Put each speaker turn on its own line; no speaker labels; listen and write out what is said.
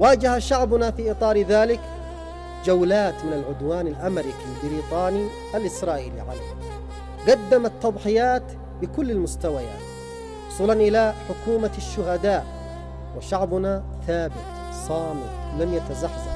واجه شعبنا في إطار ذلك جولات من العدوان الأمريكي البريطاني الإسرائيلي عليه، قدمت تضحيات بكل المستويات وصولا إلى حكومة الشهداء، وشعبنا ثابت صامت لن يتزحزح